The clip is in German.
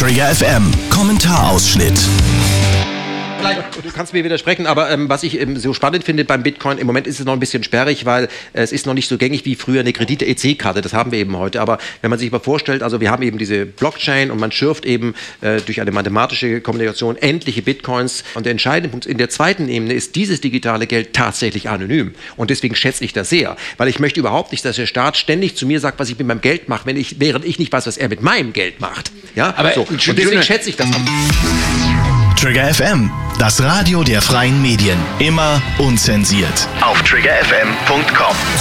Trigger FM Kommentarausschnitt. Du kannst mir widersprechen, aber was ich so spannend finde beim Bitcoin, im Moment ist es noch ein bisschen sperrig, weil es ist noch nicht so gängig wie früher eine Kredit-EC-Karte, das haben wir eben heute, aber wenn man sich mal vorstellt, also wir haben eben diese Blockchain und man schürft eben durch eine mathematische Kommunikation endliche Bitcoins und der entscheidende Punkt in der zweiten Ebene ist dieses digitale Geld tatsächlich anonym und deswegen schätze ich das sehr, weil ich möchte überhaupt nicht, dass der Staat ständig zu mir sagt, was ich mit meinem Geld mache, während ich nicht weiß, was er mit meinem Geld macht. Ja? Aber so. Und deswegen schätze ich das auch. Trigger FM, das Radio der freien Medien. Immer unzensiert. Auf triggerfm.com.